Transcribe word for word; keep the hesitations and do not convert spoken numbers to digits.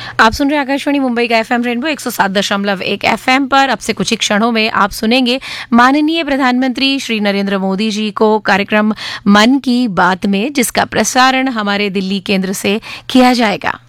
आप सुन रहे हैं आकाशवाणी मुंबई का एफएम रेनबो एक सौ सात दशमलव एक एफएम पर। अब से कुछ ही क्षणों में आप सुनेंगे माननीय प्रधानमंत्री श्री नरेंद्र मोदी जी को कार्यक्रम मन की बात में, जिसका प्रसारण हमारे दिल्ली केंद्र से किया जाएगा।